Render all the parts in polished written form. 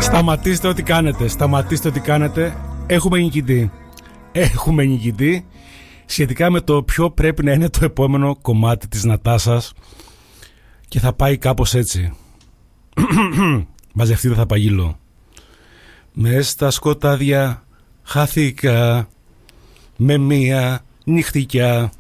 Σταματήστε ό,τι κάνετε. Σταματήστε ό,τι κάνετε. Έχουμε νικητή. Έχουμε νικητή σχετικά με το ποιο πρέπει να είναι το επόμενο κομμάτι της Νατάσας. Και θα πάει κάπως έτσι. Μαζευτείτε, θα παγίλω. Μες στα σκοτάδια χάθηκα με μία νυχτικιά.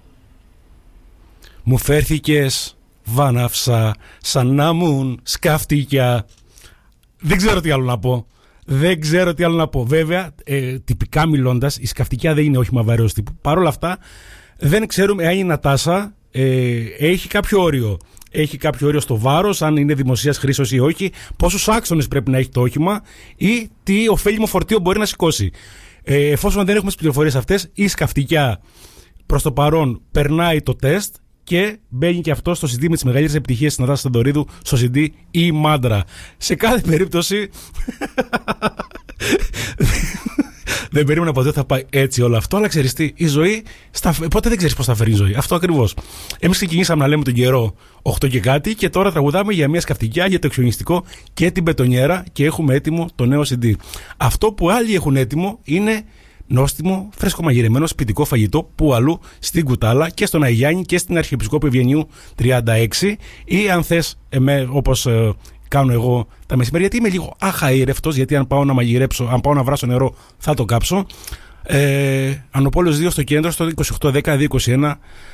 Μου φέρθηκες βάναυσα σαν να μουν σκαφτικιά. Δεν ξέρω τι άλλο να πω. Δεν ξέρω τι άλλο να πω. Βέβαια, τυπικά μιλώντας, η σκαφτικιά δεν είναι όχημα βαρέως τύπου. Παρ' όλα αυτά, δεν ξέρουμε αν η Νατάσα έχει κάποιο όριο. Έχει κάποιο όριο στο βάρος, αν είναι δημοσίας χρήσεως ή όχι, πόσους άξονες πρέπει να έχει το όχημα ή τι ωφέλιμο φορτίο μπορεί να σηκώσει. Εφόσον δεν έχουμε τις πληροφορίες αυτές, η σκαφτικιά προς το παρόν περνάει το τεστ και μπαίνει και αυτό στο CD με τις μεγαλύτερες επιτυχίες της Νατάσας Θεοδωρίδου, στο CD η Μάντρα. Σε κάθε περίπτωση δεν περίμενα ποτέ θα πάει έτσι όλο αυτό, αλλά ξέρεις τι, η ζωή, ποτέ δεν ξέρεις πώς θα φέρει η ζωή. Αυτό ακριβώς. Εμείς ξεκινήσαμε να λέμε τον καιρό 8 και κάτι και τώρα τραγουδάμε για μια σκαφτικιά, για το εξονιστικό και την μπετονιέρα και έχουμε έτοιμο το νέο CD. Αυτό που άλλοι έχουν έτοιμο είναι νόστιμο, φρέσκο μαγειρεμένο σπιτικό φαγητό που αλλού στην Κουτάλα και στον Αγιάννη και στην Αρχιεπισκόπου Ευγενίου 36 ή αν θες όπως κάνω εγώ τα μεσημέρια, γιατί είμαι λίγο αχαήρευτος, γιατί αν πάω να μαγειρέψω, αν πάω να βράσω νερό θα το κάψω. Ανοπόλεως 2 στο κέντρο, στο 2810-221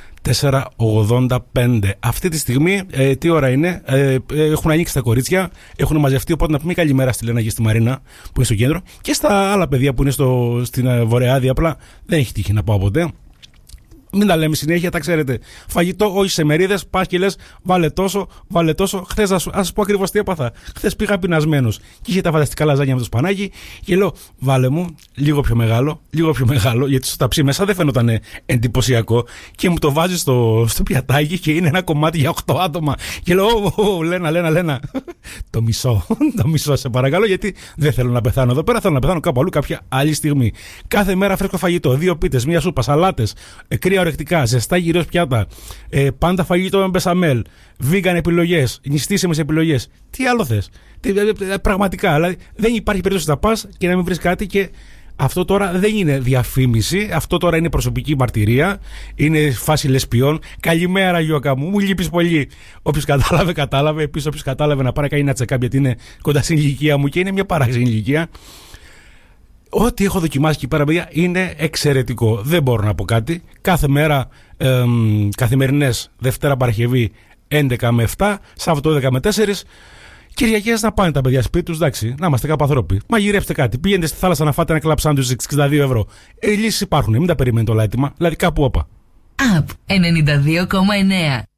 485. Αυτή τη στιγμή τι ώρα είναι, έχουν ανοίξει τα κορίτσια, έχουν μαζευτεί, οπότε να πούμε καλημέρα στη Λένα και στη Μαρίνα που είναι στο κέντρο και στα άλλα παιδιά που είναι στην Βορειάδη, απλά δεν έχει τύχει να πάω ποτέ. Μην τα λέμε συνέχεια, τα ξέρετε. Φαγητό, όχι σε μερίδες, πας και λες βάλε τόσο, βάλε τόσο. Χθες, ας σας πω ακριβώς τι έπαθα. Χθες πήγα πεινασμένος και είχε τα φανταστικά λαζάνια με το σπανάκι και λέω βάλε μου λίγο πιο μεγάλο, γιατί στο ταψί μέσα δεν φαίνονταν εντυπωσιακό. Και μου το βάζει στο πιατάκι και είναι ένα κομμάτι για 8 άτομα. Και λέω, Λένα, το μισό σε παρακαλώ, γιατί δεν θέλω να πεθάνω εδώ πέρα, θέλω να πεθάνω κάπου αλλού κάποια άλλη στιγμή. Κάθε μέρα φρέσκο φαγητό, 2 πίτες, 1 σούπα, σαλάτες, κρύα ορεκτικά, ζεστά γυρός πιάτα, πάντα φαγητό με μπεσαμέλ, vegan επιλογές, νηστίσιμες επιλογές. Τι άλλο θες? Πραγματικά, δηλαδή δεν υπάρχει περίπτωση να πας και να μην βρεις κάτι. Και αυτό τώρα δεν είναι διαφήμιση, αυτό τώρα είναι προσωπική μαρτυρία, είναι φάση λεσπιών. Καλημέρα Γιώκα μου λείπεις πολύ. Όποιος κατάλαβε, επίσης όποιος κατάλαβε να πάρει ένα τσεκάπ, γιατί είναι κοντά στην ηλικία μου και είναι μια παράξενη ηλικία. Ό,τι έχω δοκιμάσει εκεί πέρα, παιδιά, είναι εξαιρετικό. Δεν μπορώ να πω κάτι. Κάθε μέρα, καθημερινές, Δευτέρα Παρασκευή 11 με 7, Σάββατο 11 με 4. Κυριακές να πάνε τα παιδιά σπίτι τους, εντάξει, να είμαστε κάπου ανθρώποι. Μαγειρεύστε κάτι. Πηγαίνετε στη θάλασσα να φάτε ένα κλαμπ σάντουιτς 62 ευρώ. Λύσεις υπάρχουν, μην τα περιμένετε όλα έτοιμα. Δηλαδή κάπου όπα. Απ 92,9.